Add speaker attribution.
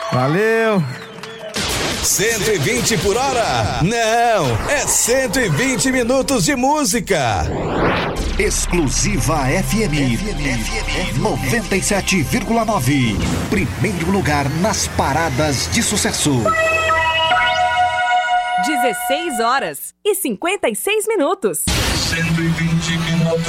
Speaker 1: Valeu!
Speaker 2: 120 por hora? Não, é 120 minutos de música.
Speaker 3: Exclusiva FM 97,9. Primeiro lugar nas paradas de sucesso.
Speaker 4: 16 horas e 56 minutos.
Speaker 5: 120 minutos.